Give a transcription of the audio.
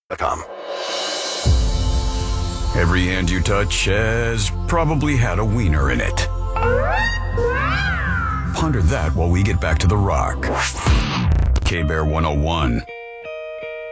Every hand you touch has probably had a wiener in it. Ponder that while we get back to the rock. K-Bear 101.